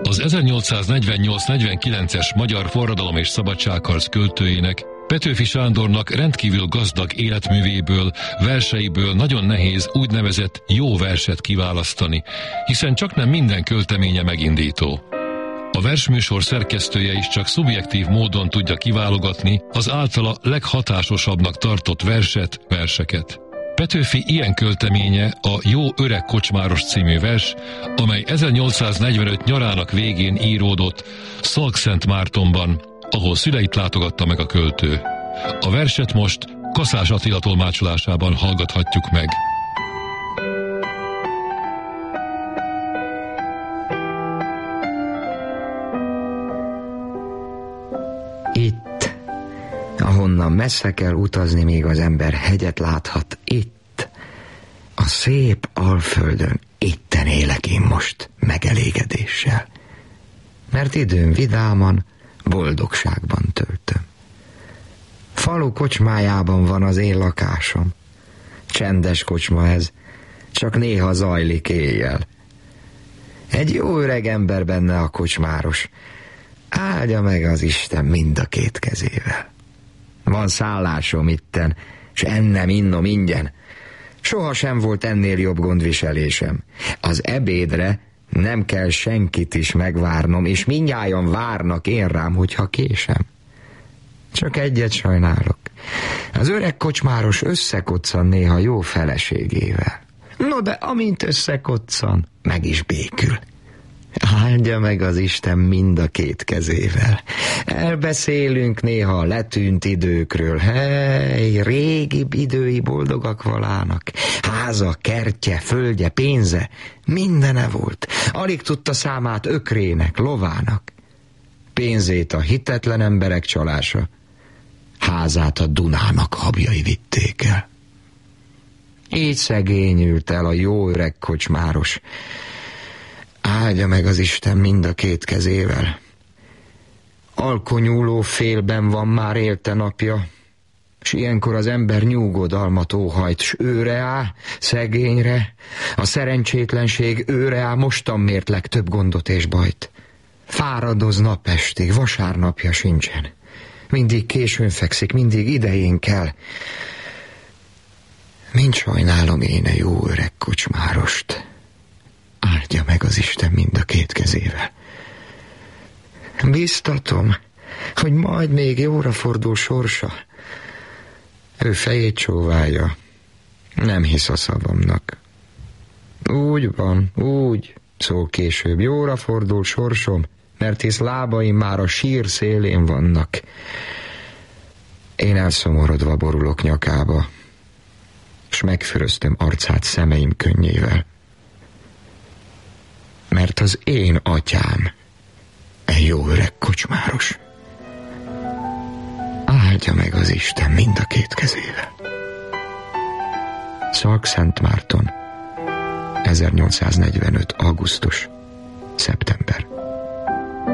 Az 1848-49-es magyar forradalom és szabadságharc költőjének, Petőfi Sándornak rendkívül gazdag életművéből, verseiből nagyon nehéz úgynevezett jó verset kiválasztani, hiszen csaknem minden költeménye megindító. A versműsor szerkesztője is csak szubjektív módon tudja kiválogatni az általa leghatásosabbnak tartott verset, verseket. Petőfi ilyen költeménye a Jó öreg kocsmáros című vers, amely 1845 nyarának végén íródott Szalkszentmártonban, ahol szüleit látogatta meg a költő. A verset most Kaszás Attila tolmácsolásában hallgathatjuk meg. Itt, ahonnan messze kell utazni, még az ember hegyet láthat, itt, a szép Alföldön, itten élek én most megelégedéssel. Mert időm vidáman, boldogságban töltöm. Falu kocsmájában van az én lakásom. Csendes kocsma ez, csak néha zajlik éjjel. Egy jó öreg ember benne a kocsmáros, áldja meg az Isten mind a két kezével. Van szállásom itten, s ennem, innom ingyen. Soha sem volt ennél jobb gondviselésem. Az ebédre nem kell senkit is megvárnom, és mindnyájan várnak én rám, hogyha késem. Csak egyet sajnálok. Az öreg kocsmáros összekoccan néha jó feleségével. No, de amint összekoccan, meg is békül. Áldja meg az Isten mind a két kezével. Elbeszélünk néha a letűnt időkről. Hely, régibb idői boldogak valának. Háza, kertje, földje, pénze, mindene volt. Alig tudta számát ökrének, lovának. Pénzét a hitetlen emberek csalása, házát a Dunának habjai vitték el. Így szegényült el a jó öreg kocsmáros. Áldja meg az Isten mind a két kezével. Alkonyúló félben van már élte napja, s ilyenkor az ember nyugodalmat óhajt, s őre áll, szegényre, a szerencsétlenség őre áll, mostan mért legtöbb gondot és bajt. Fáradoz napestig, vasárnapja sincsen. Mindig későn fekszik, mindig idején kell. Mind sajnálom én a jó öreg kocsmárost. Áldja meg az Isten mind a két kezével. Biztatom, hogy majd még jóra fordul sorsa. Ő fejét csóválja. Nem hisz a szavamnak. Úgy van, úgy, szól később. Jóra fordul sorsom, mert hisz lábaim már a sír szélén vannak. Én elszomorodva borulok nyakába, s megfüröztöm arcát szemeim könnyével. Mert az én atyám egy jó öreg kocsmáros. Áldja meg az Isten mind a két kezével. Szalkszentmárton, 1845. augusztus, szeptember.